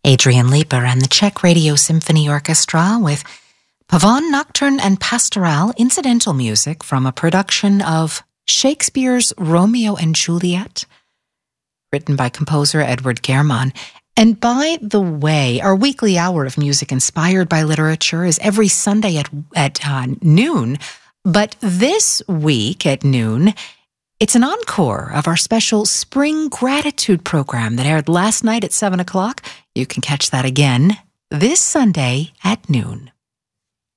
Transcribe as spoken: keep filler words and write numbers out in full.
Adrian Leeper and the Czech Radio Symphony Orchestra with Pavane Nocturne and Pastoral, incidental music from a production of Shakespeare's Romeo and Juliet, written by composer Edward German. And by the way, our weekly hour of music inspired by literature is every Sunday at, at uh, noon. But this week at noon, it's an encore of our special Spring Gratitude program that aired last night at seven o'clock. You can catch that again this Sunday at noon.